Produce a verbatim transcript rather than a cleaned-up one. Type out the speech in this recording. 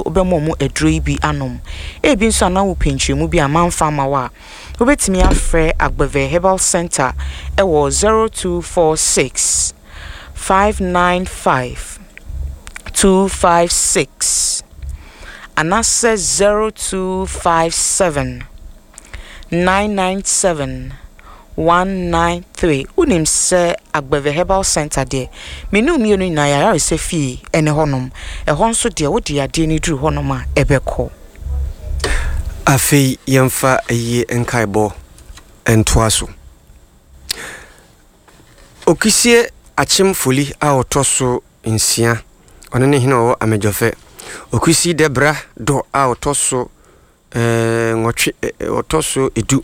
obemo mu edro yi bi anom e bi nso na wo penchemu bi amanfa ma wa obetimi afre Agbeve Herbal Center e wo zero two four six five nine five two five six anase zero two five seven nine nine seven one nine three unim se Agbeve Herbal Center de menu mienu na ya se fi ene honom e hon so de wo de ade ni duru honom a ebekọ afi yemfa eye enkaibo entoaso okisie achimfoli a otoso nsia one ne hina o amejofe okisi debra do a otoso eh ngotwe otoso edu